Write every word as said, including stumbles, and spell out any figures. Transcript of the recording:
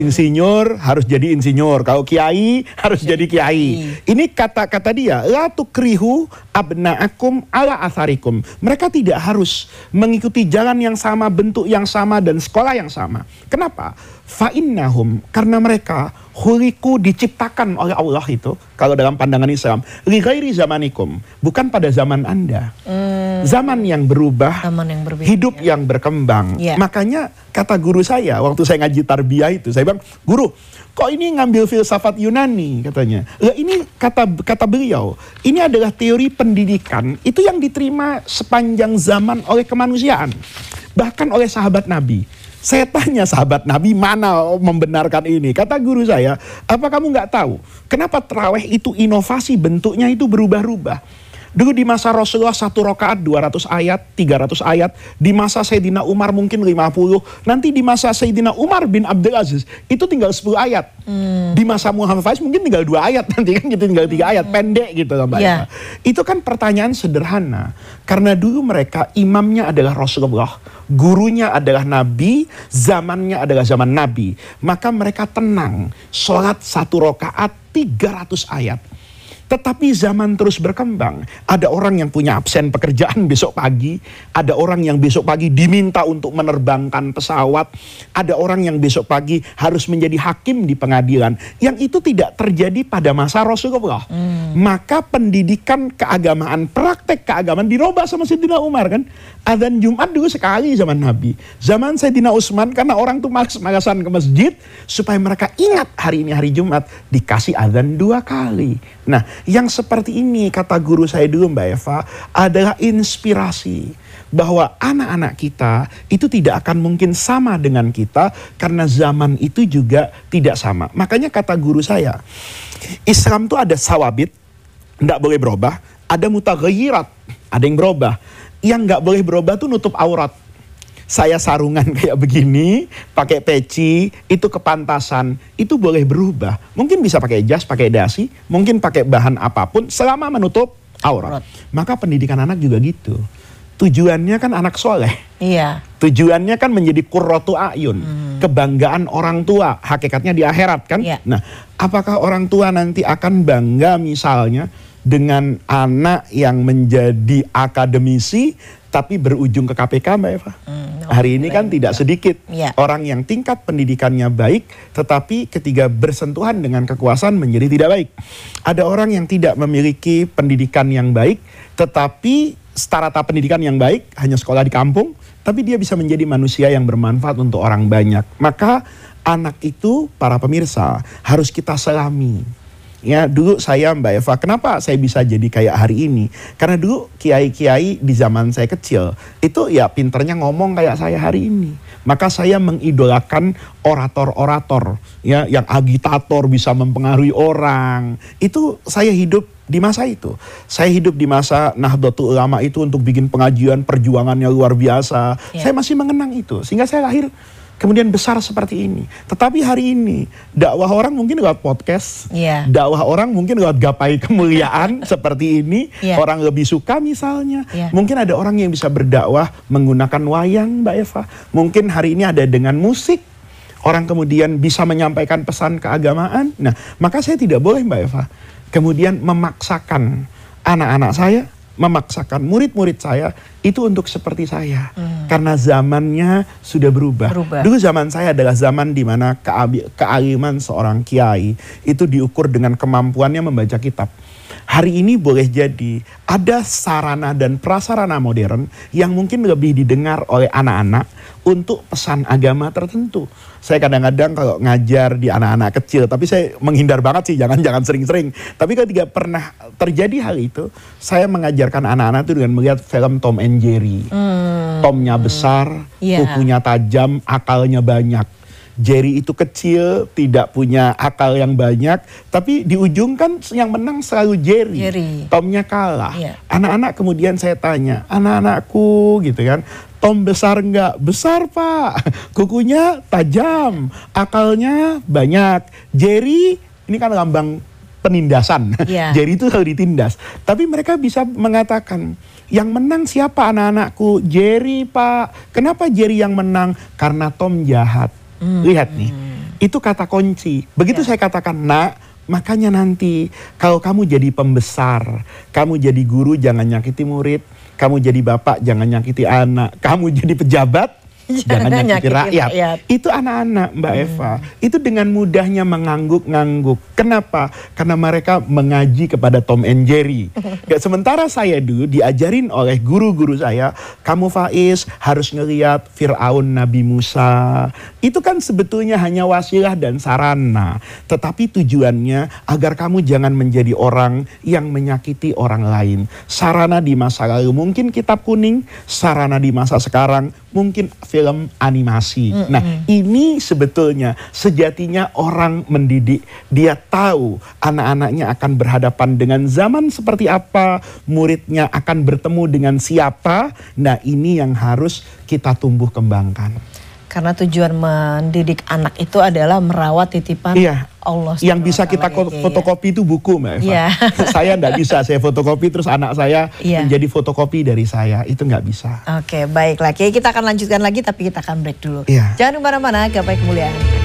Insinyur harus jadi insinyur, kalau kiai harus jadi, jadi kiai. Ini kata-kata dia, la tukrihu abna'akum ala asarikum. Mereka tidak harus mengikuti jalan yang sama, bentuk yang sama, dan sekolah yang sama. Kenapa? Fa'innahum, karena mereka khuliqu diciptakan oleh Allah itu, kalau dalam pandangan Islam, li ghairi zamanikum, bukan pada zaman Anda. Hmm. Zaman yang berubah, zaman yang berbeda, hidup ya. Yang berkembang. Ya. Makanya kata guru saya waktu saya ngaji tarbiyah itu, saya bilang, guru, kok ini ngambil filsafat Yunani katanya. Lah ini kata kata beliau, ini adalah teori pendidikan itu yang diterima sepanjang zaman oleh kemanusiaan, bahkan oleh sahabat Nabi. Saya tanya sahabat Nabi mana membenarkan ini. Kata guru saya, apa kamu nggak tahu kenapa tarawih itu inovasi bentuknya itu berubah-ubah? Dulu di masa Rasulullah satu rakaat dua ratus ayat, tiga ratus ayat. Di masa Sayyidina Umar mungkin lima puluh. Nanti di masa Sayyidina Umar bin Abdul Aziz itu tinggal sepuluh ayat. Hmm. Di masa Muhammad Faiz mungkin tinggal dua ayat. Nanti kan gitu tinggal tiga ayat. Pendek gitu Mbak yeah. Itu kan pertanyaan sederhana. Karena dulu mereka imamnya adalah Rasulullah, gurunya adalah Nabi, zamannya adalah zaman Nabi. Maka mereka tenang, sholat satu rakaat tiga ratus ayat. Tetapi zaman terus berkembang. Ada orang yang punya absen pekerjaan besok pagi. Ada orang yang besok pagi diminta untuk menerbangkan pesawat. Ada orang yang besok pagi harus menjadi hakim di pengadilan. Yang itu tidak terjadi pada masa Rasulullah. Hmm. Maka pendidikan keagamaan, praktek keagamaan dirubah sama Sayyidina Umar kan. Adzan Jumat dulu sekali zaman Nabi. Zaman Sayyidina Utsman karena orang tuh malas-malasan ke masjid. Supaya mereka ingat hari ini hari Jumat. Dikasih adzan dua kali. Nah, yang seperti ini kata guru saya dulu Mbak Eva adalah inspirasi bahwa anak-anak kita itu tidak akan mungkin sama dengan kita karena zaman itu juga tidak sama. Makanya kata guru saya, Islam itu ada sawabit, tidak boleh berubah, ada mutaghayyirat, ada yang berubah. Yang nggak boleh berubah tuh nutup aurat. Saya sarungan kayak begini, pakai peci, itu kepantasan, itu boleh berubah. Mungkin bisa pakai jas, pakai dasi, mungkin pakai bahan apapun, selama menutup aurat. Maka pendidikan anak juga gitu. Tujuannya kan anak soleh. Iya. Tujuannya kan menjadi qurratu a'yun, hmm. kebanggaan orang tua, hakikatnya di akhirat kan. Iya. Nah, apakah orang tua nanti akan bangga misalnya dengan anak yang menjadi akademisi, tapi berujung ke K P K Mbak Eva? Hmm. Hari ini kan tidak sedikit ya. Orang yang tingkat pendidikannya baik, tetapi ketika bersentuhan dengan kekuasaan menjadi tidak baik. Ada orang yang tidak memiliki pendidikan yang baik, tetapi strata pendidikan yang baik, hanya sekolah di kampung, tapi dia bisa menjadi manusia yang bermanfaat untuk orang banyak. Maka anak itu, para pemirsa, harus kita selami. Ya, dulu saya Mbak Eva, kenapa saya bisa jadi kayak hari ini? Karena dulu kiai-kiai di zaman saya kecil itu ya pinternya ngomong kayak saya hari ini. Maka saya mengidolakan orator-orator ya yang agitator, bisa mempengaruhi orang. Itu saya hidup di masa itu. Saya hidup di masa Nahdlatul Ulama itu untuk bikin pengajian, perjuangannya luar biasa. Ya. Saya masih mengenang itu sehingga saya lahir kemudian besar seperti ini. Tetapi hari ini dakwah orang mungkin lewat podcast, yeah. dakwah orang mungkin lewat gapai kemuliaan seperti ini. Yeah. Orang lebih suka misalnya. Yeah. Mungkin ada orang yang bisa berdakwah menggunakan wayang Mbak Eva. Mungkin hari ini ada dengan musik. Orang kemudian bisa menyampaikan pesan keagamaan. Nah, maka saya tidak boleh Mbak Eva kemudian memaksakan anak-anak saya, memaksakan murid-murid saya itu untuk seperti saya. Hmm. Karena zamannya sudah berubah. berubah. Dulu zaman saya adalah zaman di mana kealiman seorang kiai itu diukur dengan kemampuannya membaca kitab. Hari ini boleh jadi ada sarana dan prasarana modern yang mungkin lebih didengar oleh anak-anak untuk pesan agama tertentu. Saya kadang-kadang kalau ngajar di anak-anak kecil, tapi saya menghindar banget sih, jangan-jangan sering-sering. Tapi ketika pernah terjadi hal itu, saya mengajarkan anak-anak itu dengan melihat film Tom and Jerry. Hmm. Tomnya besar, yeah. kukunya tajam, akalnya banyak. Jerry itu kecil, tidak punya akal yang banyak, tapi di ujung kan yang menang selalu Jerry. Jerry. Tomnya kalah. Yeah. Anak-anak kemudian saya tanya, anak-anakku gitu kan, Tom besar enggak? Besar Pak. Kukunya tajam, akalnya banyak. Jerry, ini kan lambang penindasan. Yeah. Jerry itu selalu ditindas. Tapi mereka bisa mengatakan, yang menang siapa anak-anakku? Jerry Pak. Kenapa Jerry yang menang? Karena Tom jahat. Hmm. Lihat nih, itu kata kunci. Begitu ya. Saya katakan, nak, makanya nanti kalau kamu jadi pembesar, kamu jadi guru jangan nyakiti murid, kamu jadi bapak jangan nyakiti anak, kamu jadi pejabat jangan nyakiti rakyat. rakyat. Itu anak-anak Mbak hmm. Eva. Itu dengan mudahnya mengangguk-ngangguk. Kenapa? Karena mereka mengaji kepada Tom and Jerry. Sementara saya dulu diajarin oleh guru-guru saya, kamu Faiz harus ngelihat Fir'aun Nabi Musa. Itu kan sebetulnya hanya wasilah dan sarana. Tetapi tujuannya agar kamu jangan menjadi orang yang menyakiti orang lain. Sarana di masa lalu mungkin kitab kuning, sarana di masa sekarang mungkin film animasi. Mm-hmm. Nah, ini sebetulnya sejatinya orang mendidik, dia tahu anak-anaknya akan berhadapan dengan zaman seperti apa, muridnya akan bertemu dengan siapa. Nah, ini yang harus kita tumbuh kembangkan. Karena tujuan mendidik anak itu adalah merawat titipan iya. Allah. Yang bisa kita fotokopi itu buku, Mbak Eva. Iya. Saya nggak bisa, saya fotokopi terus anak saya iya. menjadi fotokopi dari saya, itu nggak bisa. Oke, baiklah. Kita akan lanjutkan lagi tapi kita akan break dulu. Iya. Jangan kemana-mana, gapai kemuliaan.